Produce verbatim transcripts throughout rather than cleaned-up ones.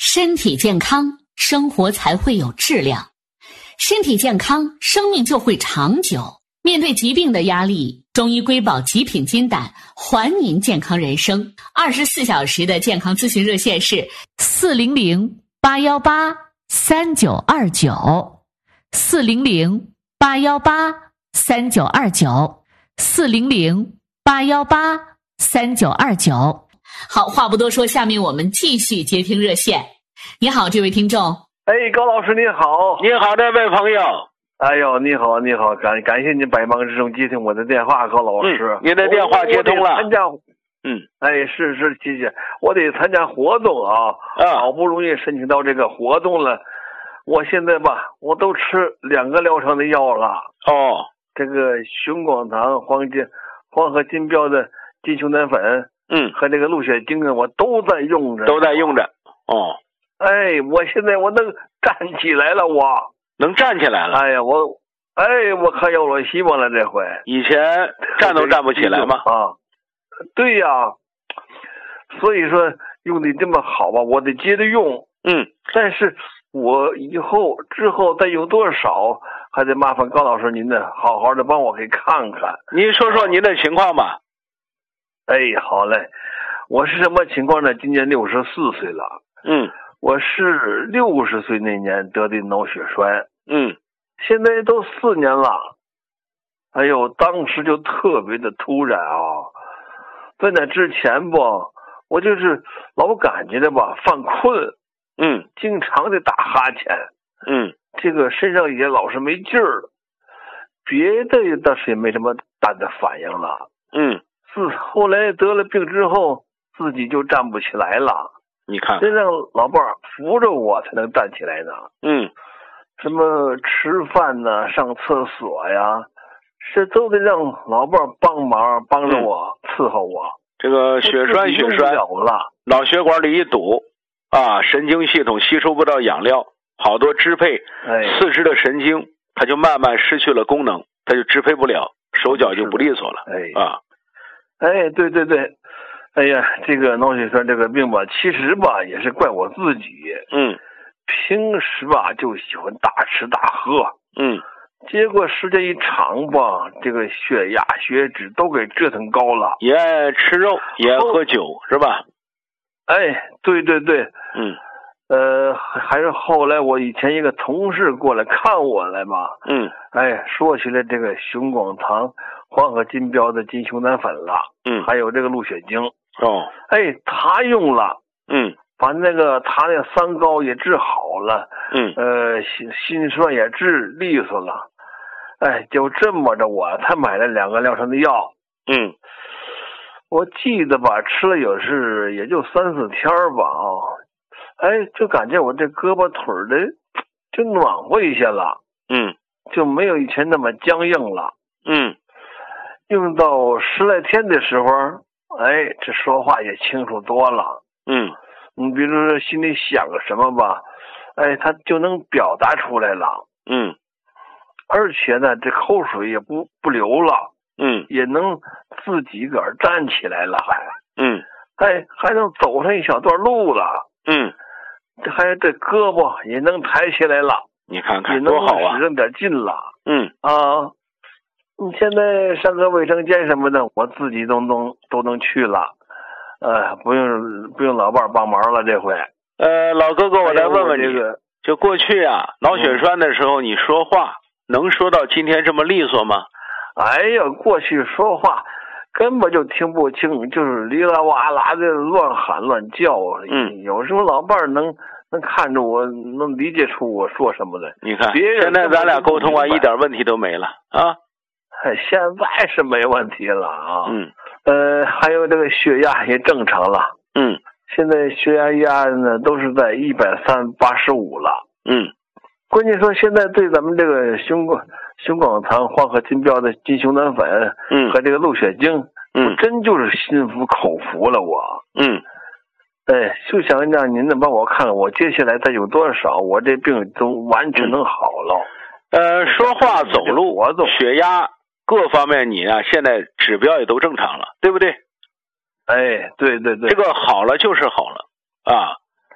身体健康，生活才会有质量；身体健康，生命就会长久。面对疾病的压力，中医瑰宝极品金胆，还您健康人生。二十四小时的健康咨询热线是四零零八幺八三九二九，四零零八幺八三九二九，四零零八幺八三九二九。好，话不多说，下面我们继续接听热线。你好，这位听众。 哎，高老师你好。 你好，这位朋友。 哎呦，你好，你好，感感谢您百忙之中接听我的电话，高老师。 嗯、您的电话接通了。 参加， 嗯， 哎，是是，谢谢。我得参加活动啊， 啊， 好不容易申请到这个活动了。我现在吧，我都吃两个疗程的药了。 哦， 这个雄广堂黄金黄河金标的金熊胆粉， 嗯， 和这个鹿血精啊，我都在用着， 都在用着。哦， 哎，我现在我能站起来了，我能站起来了。 哎呀，我，哎，我可有了希望了，这回。 以前站都站不起来吗？ 啊，对呀，所以说用的这么好吧，我得接着用。 嗯， 但是我以后之后再用多少，还得麻烦高老师您呢，好好的帮我给看看。 您说说您的情况吧。 哎，好嘞，我是什么情况呢？今年六十四岁了。 嗯， 我是六十岁那年得的脑血栓。 嗯， 现在都四年了。哎呦，当时就特别的突然啊！在那之前吧，我就是老感觉的吧犯困， 嗯， 经常的打哈欠， 嗯， 这个身上也老是没劲儿了。别的倒是也没什么大的反应了。 嗯， 自后来得了病之后，自己就站不起来了。 你看， 得让老伴儿扶着我才能站起来呢。 嗯， 什么吃饭呢、上厕所呀，这都得让老伴儿帮忙，帮着我、嗯、伺候我。 这个血栓，血栓了， 脑血管里一堵啊，神经系统吸收不到养料，好多支配四肢的神经，它就慢慢失去了功能，它就支配不了，手脚就不利索了。 哎啊， 哎，对对对。哎呀，这个脑血栓这个病吧，其实吧也是怪我自己。 嗯， 平时吧就喜欢大吃大喝。 嗯， 结果时间一长吧，这个血压、血脂都给折腾高了。 也爱吃肉，也爱喝酒，是吧？ 哎，对对对。 嗯， 呃，还是后来我以前一个同事过来看我来嘛。 嗯， 哎，说起来这个雄广堂黄河金标的金熊胆粉了。 嗯， 还有这个鹿血精。 哦， 哎，他用了， 嗯， 把那个他那三高也治好了， 嗯， 呃，心心衰也治利索了，哎，就这么着，我才买了两个疗程的药， 嗯， 我记得吧，吃了有是也就三四天吧啊、哦，哎，就感觉我这胳膊腿的就暖和一些了， 嗯， 就没有以前那么僵硬了， 嗯， 用到十来天的时候。哎，这说话也清楚多了。 嗯， 你比如说心里想个什么吧，哎，他就能表达出来了。 嗯， 而且呢，这口水也不不流了。 嗯， 也能自己个儿站起来了，还。 嗯， 哎，还能走上一小段路了。 嗯， 这还这胳膊也能抬起来了。 你看看多好啊！ 使上点劲了。 嗯啊。你现在上个卫生间什么的，我自己都能都能去了，呃，不用不用老伴帮忙了这回。 呃，老哥哥，我再问问你， 这个、 就过去啊，脑血栓的时候，你说话、嗯、能说到今天这么利索吗？ 哎呀，过去说话根本就听不清，就是哩啦哇啦的乱喊乱叫。 嗯， 有时候老伴能能看着我，能理解出我说什么来。 你看，现在咱俩沟通完一点问题都没了啊。 现在是没问题了啊， 嗯， 呃，还有这个血压也正常了， 嗯， 现在血压压呢都是在一百三八十五了， 嗯， 关键说现在对咱们这个雄广雄广堂黄河金标的金熊胆粉， 嗯， 和这个鹿血精， 嗯， 我真就是心服口服了我， 嗯， 哎，就想让您能帮我看看，我接下来再有多少，我这病都完全能好了。 呃，说话走路，血压。各方面你啊，现在指标也都正常了，对不对？ 哎，对对对， 这个好了就是好了啊。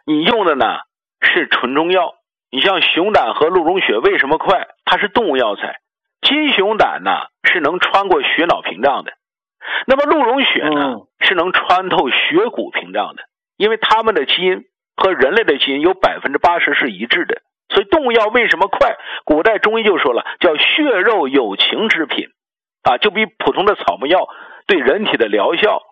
你用的呢是纯中药。你像熊胆和鹿茸血为什么快？它是动物药材。金熊胆呢是能穿过血脑屏障的，那么鹿茸血呢、嗯、是能穿透血骨屏障的，因为它们的基因和人类的基因有 百分之八十 是一致的。所以动物药为什么快？古代中医就说了，叫血肉有情之品啊，就比普通的草木药对人体的疗效